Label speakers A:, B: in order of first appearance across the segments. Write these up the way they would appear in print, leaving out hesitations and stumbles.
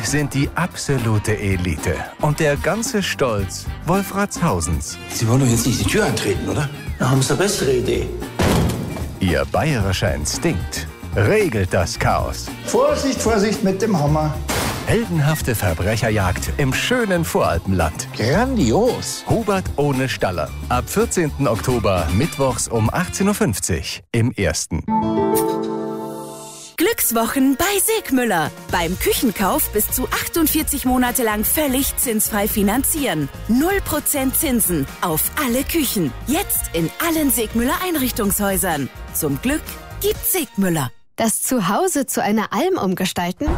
A: sind die absolute Elite. Und der ganze Stolz Wolfratshausens.
B: Sie wollen doch jetzt nicht die Tür eintreten, oder? Da haben Sie eine bessere Idee.
A: Ihr bayerischer Instinkt regelt das Chaos.
C: Vorsicht, Vorsicht mit dem Hammer.
A: Heldenhafte Verbrecherjagd im schönen Voralpenland.
C: Grandios.
A: Hubert ohne Staller. Ab 14. Oktober, mittwochs um 18.50 Uhr im Ersten.
D: Glückswochen bei Segmüller. Beim Küchenkauf bis zu 48 Monate lang völlig zinsfrei finanzieren. 0% Zinsen auf alle Küchen. Jetzt in allen Segmüller Einrichtungshäusern. Zum Glück gibt's Segmüller.
E: Das Zuhause zu einer Alm umgestalten?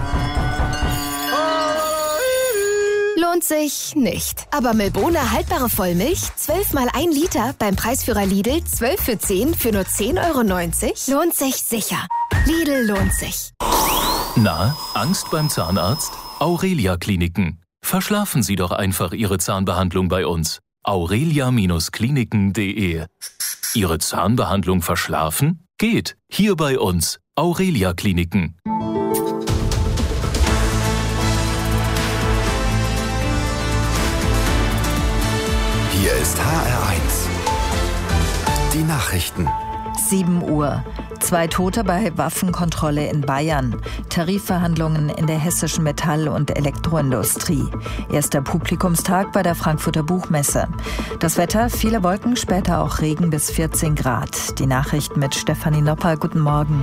E: Lohnt sich nicht. Aber Milbona haltbare Vollmilch, 12 mal 1 Liter, beim Preisführer Lidl 12 für 10 für nur 10,90 €, lohnt sich sicher. Lidl lohnt sich.
F: Na, Angst beim Zahnarzt? Aurelia Kliniken. Verschlafen Sie doch einfach Ihre Zahnbehandlung bei uns. aurelia-kliniken.de. Ihre Zahnbehandlung verschlafen? Geht. Hier bei uns. Aurelia Kliniken.
A: Hier ist HR1. Die Nachrichten.
G: 7 Uhr. 2 Tote bei Waffenkontrolle in Bayern. Tarifverhandlungen in der hessischen Metall- und Elektroindustrie. Erster Publikumstag bei der Frankfurter Buchmesse. Das Wetter, viele Wolken, später auch Regen bis 14 Grad. Die Nachrichten mit Stefanie Nopper. Guten Morgen.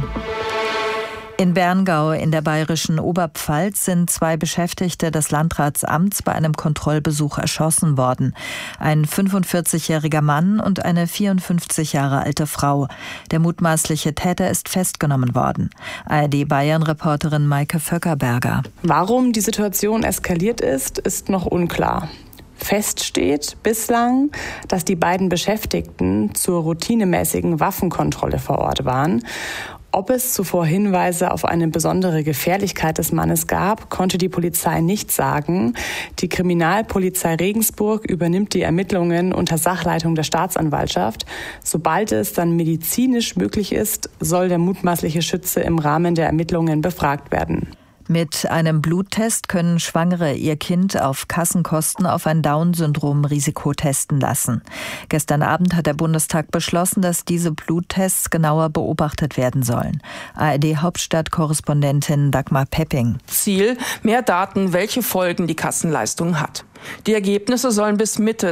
G: In Berngau in der bayerischen Oberpfalz sind 2 Beschäftigte des Landratsamts bei einem Kontrollbesuch erschossen worden. Ein 45-jähriger Mann und eine 54 Jahre alte Frau. Der mutmaßliche Täter ist festgenommen worden. ARD-Bayern-Reporterin Maike Vöckerberger.
H: Warum die Situation eskaliert ist noch unklar. Fest steht bislang, dass die beiden Beschäftigten zur routinemäßigen Waffenkontrolle vor Ort waren. Ob es zuvor Hinweise auf eine besondere Gefährlichkeit des Mannes gab, konnte die Polizei nicht sagen. Die Kriminalpolizei Regensburg übernimmt die Ermittlungen unter Sachleitung der Staatsanwaltschaft. Sobald es dann medizinisch möglich ist, soll der mutmaßliche Schütze im Rahmen der Ermittlungen befragt werden.
G: Mit einem Bluttest können Schwangere ihr Kind auf Kassenkosten auf ein Down-Syndrom-Risiko testen lassen. Gestern Abend hat der Bundestag beschlossen, dass diese Bluttests genauer beobachtet werden sollen. ARD-Hauptstadt-Korrespondentin Dagmar Pepping.
I: Ziel: mehr Daten, welche Folgen die Kassenleistung hat. Die Ergebnisse sollen bis Mitte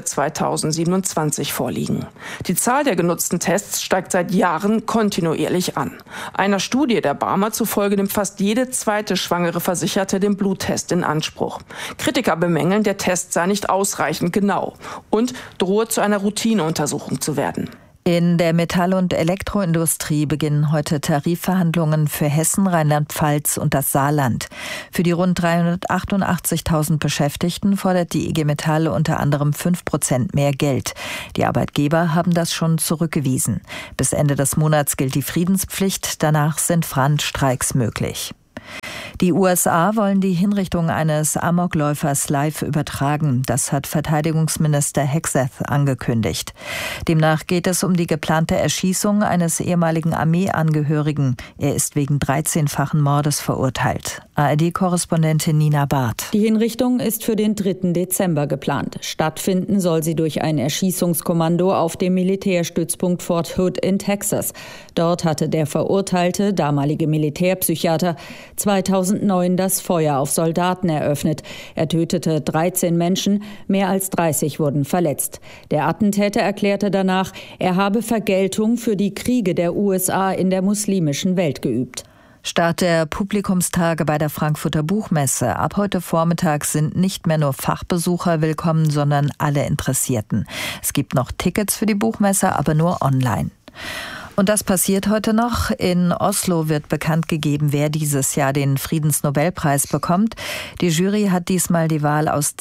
I: 2027 vorliegen. Die Zahl der genutzten Tests steigt seit Jahren kontinuierlich an. Einer Studie der Barmer zufolge nimmt fast jede zweite schwangere Versicherte den Bluttest in Anspruch. Kritiker bemängeln, der Test sei nicht ausreichend genau und drohe zu einer Routineuntersuchung zu werden.
G: In der Metall- und Elektroindustrie beginnen heute Tarifverhandlungen für Hessen, Rheinland-Pfalz und das Saarland. Für die rund 388.000 Beschäftigten fordert die IG Metall unter anderem 5% mehr Geld. Die Arbeitgeber haben das schon zurückgewiesen. Bis Ende des Monats gilt die Friedenspflicht, danach sind Brandstreiks möglich. Die USA wollen die Hinrichtung eines Amokläufers live übertragen. Das hat Verteidigungsminister Hegseth angekündigt. Demnach geht es um die geplante Erschießung eines ehemaligen Armeeangehörigen. Er ist wegen 13-fachen Mordes verurteilt. ARD-Korrespondentin Nina Barth.
J: Die Hinrichtung ist für den 3. Dezember geplant. Stattfinden soll sie durch ein Erschießungskommando auf dem Militärstützpunkt Fort Hood in Texas. Dort hatte der verurteilte, damalige Militärpsychiater, 2009 das Feuer auf Soldaten eröffnet. Er tötete 13 Menschen, mehr als 30 wurden verletzt. Der Attentäter erklärte danach, er habe Vergeltung für die Kriege der USA in der muslimischen Welt geübt.
G: Start der Publikumstage bei der Frankfurter Buchmesse. Ab heute Vormittag sind nicht mehr nur Fachbesucher willkommen, sondern alle Interessierten. Es gibt noch Tickets für die Buchmesse, aber nur online. Und das passiert heute noch. In Oslo wird bekannt gegeben, wer dieses Jahr den Friedensnobelpreis bekommt. Die Jury hat diesmal die Wahl aus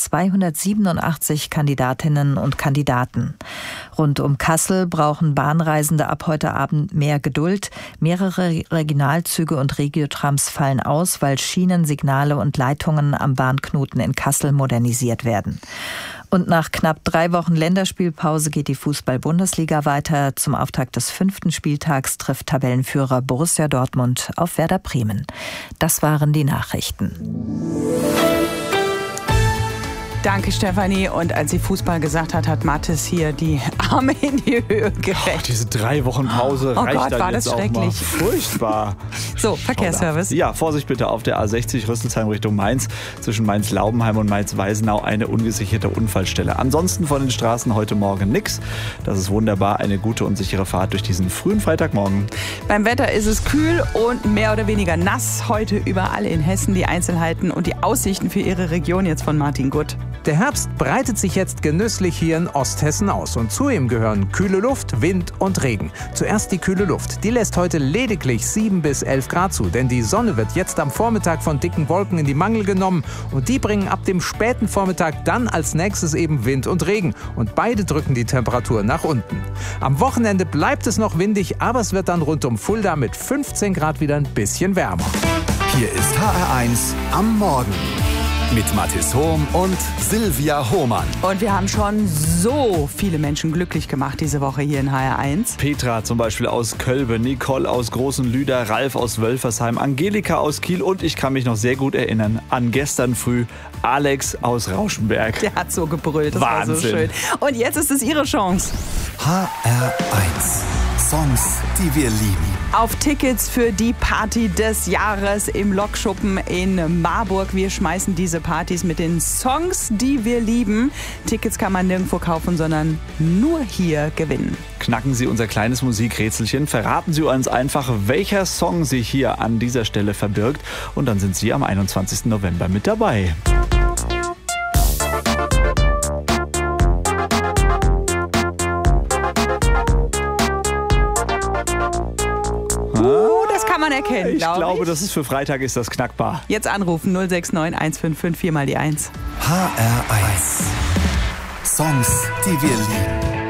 G: 287 Kandidatinnen und Kandidaten. Rund um Kassel brauchen Bahnreisende ab heute Abend mehr Geduld. Mehrere Regionalzüge und Regiotrams fallen aus, weil Schienen, Signale und Leitungen am Bahnknoten in Kassel modernisiert werden. Und nach knapp 3 Wochen Länderspielpause geht die Fußball-Bundesliga weiter. Zum Auftakt des 5. Spieltags trifft Tabellenführer Borussia Dortmund auf Werder Bremen. Das waren die Nachrichten.
H: Danke, Stefanie. Und als sie Fußball gesagt hat, hat Mathis hier die Arme in die Höhe gereckt.
K: Diese 3 Wochen Pause reicht
H: Gott,
K: dann
H: war
K: jetzt
H: das
K: auch mal.
H: schrecklich.
K: Furchtbar.
H: So, Verkehrsservice.
K: Ja, Vorsicht bitte auf der A60 Rüsselsheim Richtung Mainz. Zwischen Mainz-Laubenheim und Mainz-Weisenau eine ungesicherte Unfallstelle. Ansonsten von den Straßen heute Morgen nix. Das ist wunderbar. Eine gute und sichere Fahrt durch diesen frühen Freitagmorgen.
H: Beim Wetter ist es kühl und mehr oder weniger nass. Heute überall in Hessen. Die Einzelheiten und die Aussichten für Ihre Region jetzt von Martin Gutt.
L: Der Herbst breitet sich jetzt genüsslich hier in Osthessen aus und zu ihm gehören kühle Luft, Wind und Regen. Zuerst die kühle Luft. Die lässt heute lediglich 7 bis 11 Grad zu, denn die Sonne wird jetzt am Vormittag von dicken Wolken in die Mangel genommen und die bringen ab dem späten Vormittag dann als nächstes eben Wind und Regen und beide drücken die Temperatur nach unten. Am Wochenende bleibt es noch windig, aber es wird dann rund um Fulda mit 15 Grad wieder ein bisschen wärmer.
A: Hier ist HR1 am Morgen mit Mathis Hohm und Silvia Hohmann.
H: Und wir haben schon so viele Menschen glücklich gemacht diese Woche hier in HR1.
K: Petra zum Beispiel aus Kölbe, Nicole aus Großenlüder, Ralf aus Wölfersheim, Angelika aus Kiel und ich kann mich noch sehr gut erinnern an gestern früh Alex aus Rauschenberg.
H: Der hat so gebrüllt, das
K: Wahnsinn.
H: war so schön. Und jetzt ist es Ihre Chance.
A: HR1 Songs, die wir lieben.
H: Auf Tickets für die Party des Jahres im Lokschuppen in Marburg. Wir schmeißen diese Partys mit den Songs, die wir lieben. Tickets kann man nirgendwo kaufen, sondern nur hier gewinnen.
K: Knacken Sie unser kleines Musikrätselchen, verraten Sie uns einfach, welcher Song sich hier an dieser Stelle verbirgt und dann sind Sie am 21. November mit dabei.
H: Das kann man erkennen,
K: Ich glaube, das ist für Freitag ist das knackbar.
H: Jetzt anrufen 069 155 4 mal die 1.
A: HR1 Songs, die wir lieben.